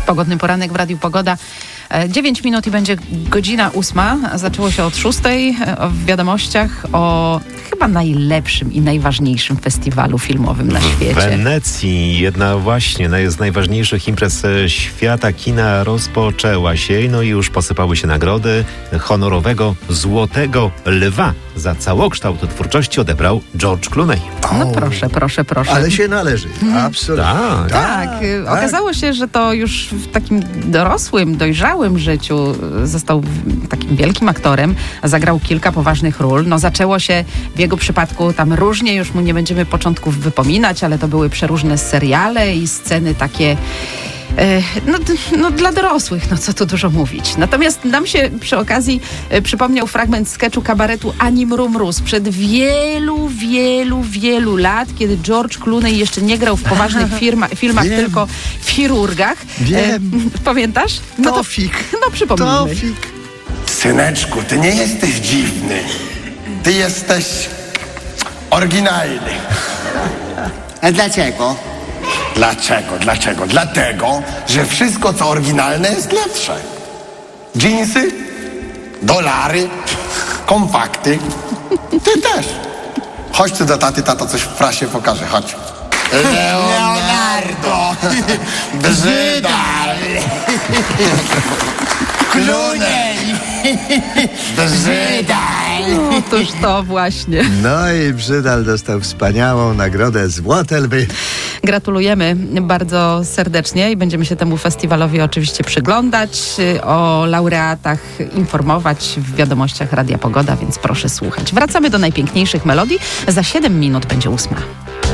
Pogodny poranek w Radiu Pogoda. 9 minut i będzie godzina 8. Zaczęło się od 6 w wiadomościach o chyba najlepszym i najważniejszym festiwalu filmowym na świecie. W Wenecji jedna właśnie z najważniejszych imprez świata kina rozpoczęła się, no i już posypały się nagrody. Honorowego Złotego Lwa za całokształt twórczości odebrał George Clooney. No proszę. Ale się należy, absolutnie. Tak. Okazało się, że to już w takim dorosłym, dojrzałym życiu został takim wielkim aktorem, zagrał kilka poważnych ról. No zaczęło się w jego przypadku tam różnie, już mu nie będziemy początków wypominać, ale to były przeróżne seriale i sceny takie dla dorosłych, no co tu dużo mówić. Natomiast nam się przy okazji przypomniał fragment sketchu kabaretu Ani Mrumru sprzed wielu lat, kiedy George Clooney jeszcze nie grał w poważnych filmach, tylko w chirurgach. Wiem. Pamiętasz? Tofik. No przypomnijmy. Tofik. Syneczku, ty nie jesteś dziwny. Ty jesteś oryginalny. A dlaczego? Dlaczego? Dlatego, że wszystko, co oryginalne, jest lepsze. Dżinsy, dolary, kompakty. Ty też. Chodź tu do taty, tata coś w prasie pokaże, chodź. Leonardo! Brzydal! Clooney! Brzydal! Otóż to właśnie. No i Brzydal dostał wspaniałą nagrodę Złote Lwy. Gratulujemy bardzo serdecznie i będziemy się temu festiwalowi oczywiście przyglądać, o laureatach informować w wiadomościach Radia Pogoda, więc proszę słuchać. Wracamy do najpiękniejszych melodii. Za 7 minut będzie 8.